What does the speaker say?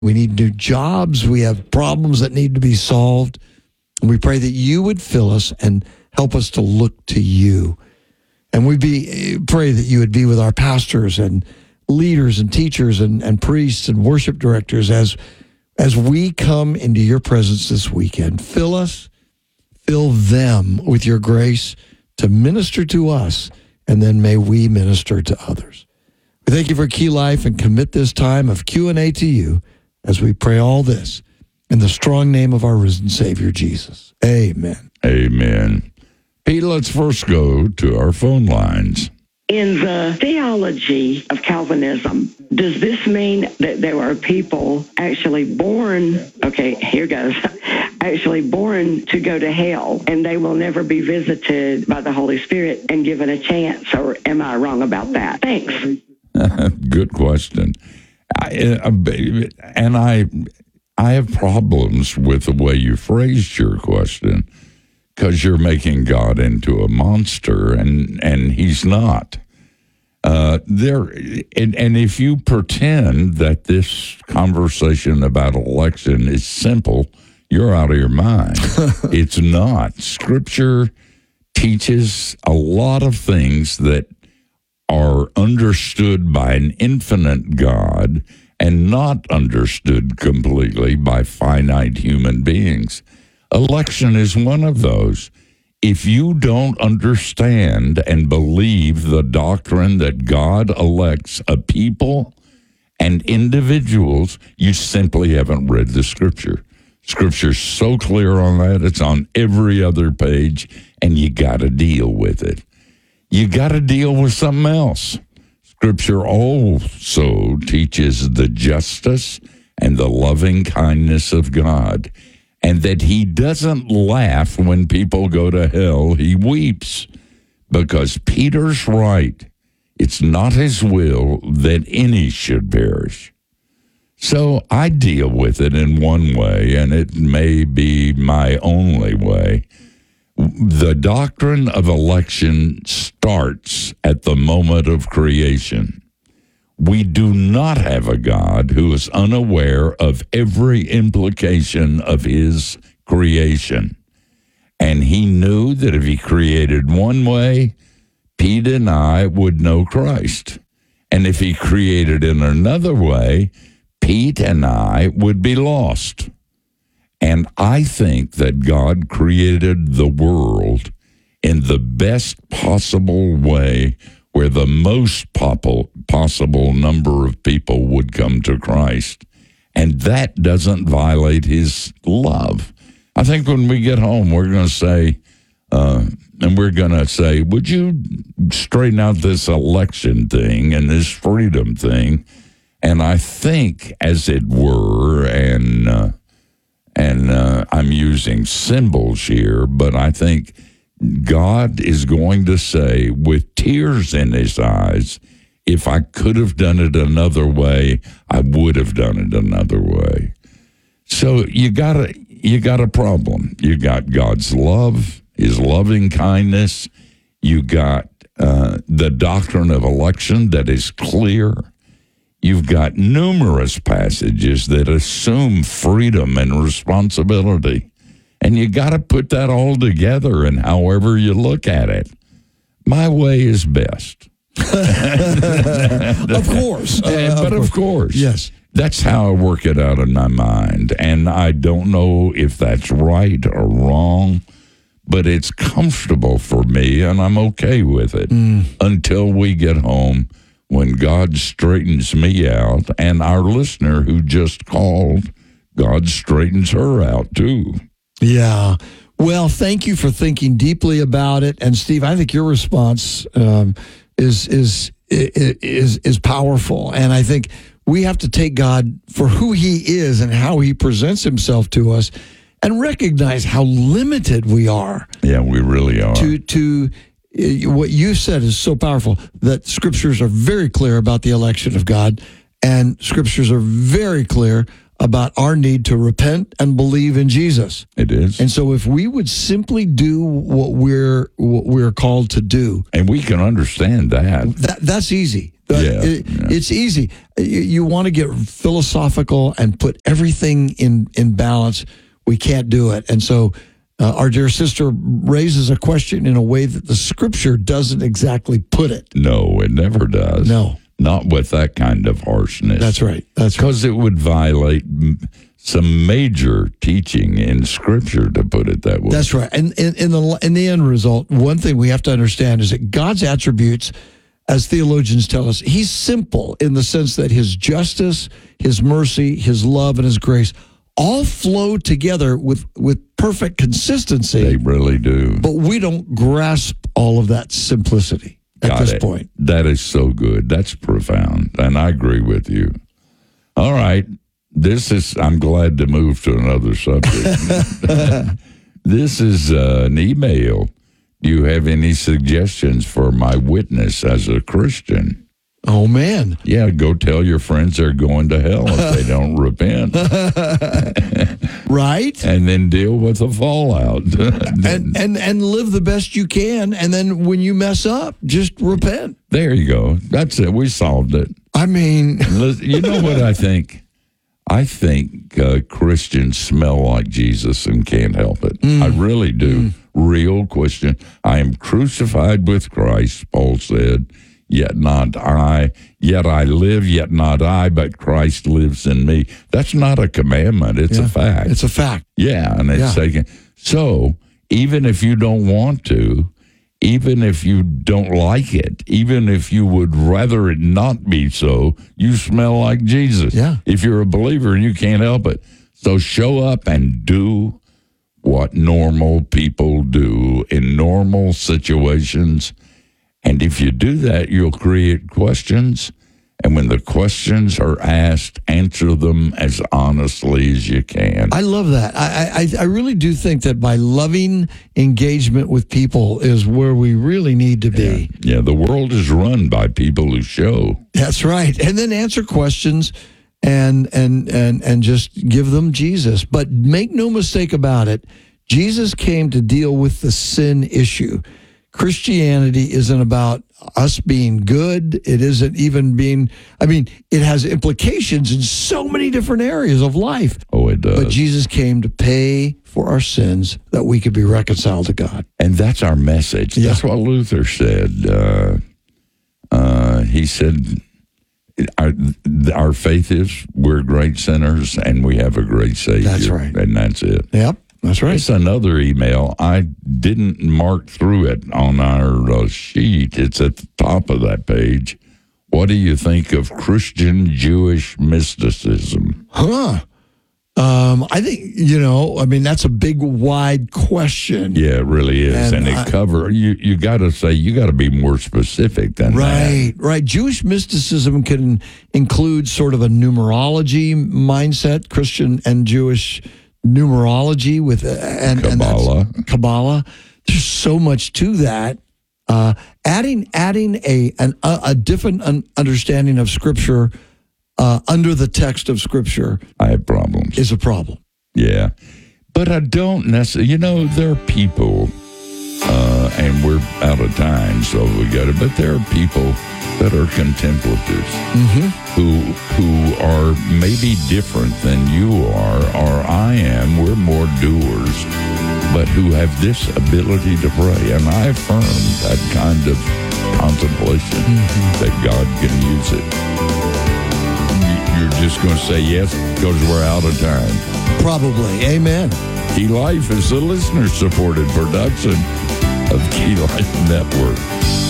We need new jobs. We have problems that need to be solved. And we pray that you would fill us and help us to look to you. And pray that you would be with our pastors and leaders and teachers and priests and worship directors as we come into your presence this weekend. Fill us, fill them with your grace to minister to us, and then may we minister to others. We thank you for Key Life and commit this time of Q&A to you as we pray all this in the strong name of our risen Savior, Jesus. Amen. Amen. Pete, let's first go to our phone lines. In the theology of Calvinism, does this mean that there are people actually born, actually born to go to hell, and they will never be visited by the Holy Spirit and given a chance, or am I wrong about that? Thanks. Good question. I have problems with the way you phrased your question, because you're making God into a monster, and he's not. And if you pretend that this conversation about election is simple, you're out of your mind. It's not. Scripture teaches a lot of things that are understood by an infinite God and not understood completely by finite human beings. Election is one of those. If you don't understand and believe the doctrine that God elects a people and individuals, you simply haven't read the Scripture. Scripture's so clear on that, it's on every other page, and you got to deal with it. You got to deal with something else. Scripture also teaches the justice and the loving kindness of God, and that he doesn't laugh when people go to hell. He weeps, because Peter's right. It's not his will that any should perish. So I deal with it in one way, and it may be my only way. The doctrine of election starts at the moment of creation. We do not have a God who is unaware of every implication of his creation. And he knew that if he created one way, Pete and I would know Christ. And if he created in another way, Pete and I would be lost. And I think that God created the world in the best possible way, where the most possible number of people would come to Christ. And that doesn't violate his love. I think when we get home, we're going to say, would you straighten out this election thing and this freedom thing? And I think, as it were, and I'm using symbols here, but I think God is going to say, with tears in his eyes, if I could have done it another way, I would have done it another way. So you got a problem. You got God's love, his loving kindness. You got the doctrine of election that is clear. You've got numerous passages that assume freedom and responsibility. And you got to put that all together, and however you look at it. My way is best. Of course. Of course. Yes. That's how I work it out in my mind. And I don't know if that's right or wrong, but it's comfortable for me, and I'm okay with it until we get home, when God straightens me out, and our listener who just called, God straightens her out too. Yeah. Well, thank you for thinking deeply about it. And Steve, I think your response is powerful. And I think we have to take God for who he is and how he presents himself to us, and recognize how limited we are. Yeah, we really are. What you said is so powerful, that scriptures are very clear about the election of God, and scriptures are very clear about our need to repent and believe in Jesus. It is. And so if we would simply do what we're called to do. And we can understand that. That's easy. But Yeah, it's easy. You want to get philosophical and put everything in balance. We can't do it. And so our dear sister raises a question in a way that the Scripture doesn't exactly put it. No, it never does. No. Not with that kind of harshness. That's right. That's right. Because it would violate some major teaching in Scripture, to put it that way. That's right. And in the end result, one thing we have to understand is that God's attributes, as theologians tell us, he's simple in the sense that his justice, his mercy, his love, and his grace all flow together with perfect consistency. They really do. But we don't grasp all of that simplicity at this point. That is so good. That's profound. And I agree with you. All right. I'm glad to move to another subject. This is an email. Do you have any suggestions for my witness as a Christian? Oh, man. Yeah, go tell your friends they're going to hell if they don't repent. Right? And then deal with the fallout. and live the best you can. And then when you mess up, just repent. There you go. That's it. We solved it. I mean, You know what I think? I think Christians smell like Jesus and can't help it. I really do. Real question. I am crucified with Christ, Paul said, yet not I. Yet I live, yet not I, but Christ lives in me. That's not a commandment. It's a fact. It's a fact. Yeah, and it's taken. So even if you don't want to, even if you don't like it, even if you would rather it not be so, you smell like Jesus. Yeah. If you're a believer and you can't help it. So show up and do what normal people do in normal situations. And if you do that, you'll create questions. And when the questions are asked, answer them as honestly as you can. I love that. I really do think that by loving engagement with people is where we really need to be. Yeah, the world is run by people who show. That's right. And then answer questions and just give them Jesus. But make no mistake about it, Jesus came to deal with the sin issue. Christianity isn't about us being good. It isn't even it has implications in so many different areas of life. Oh, it does. But Jesus came to pay for our sins that we could be reconciled to God. And that's our message. Yeah. That's what Luther said. He said, our faith is we're great sinners and we have a great Savior. That's right. And that's it. Yep, that's right. It's another email. I didn't mark through it on our sheet. It's at the top of that page. What do you think of Christian Jewish mysticism? I think, that's a big, wide question. Yeah, it really is. And you got to be more specific than that. Right. Jewish mysticism can include sort of a numerology mindset, Christian and Jewish numerology with and Kabbalah. There's so much to that. Adding a different understanding of Scripture under the text of Scripture, I have problems. Is a problem. Yeah, but I don't necessarily. There are people, and we're out of time, so we got it. But there are people that are contemplatives who are maybe different than you are or I am. We're more doers, but who have this ability to pray. And I affirm that kind of contemplation, that God can use it. You're just going to say yes because we're out of time. Probably. Amen. Key Life is a listener-supported production of Key Life Network.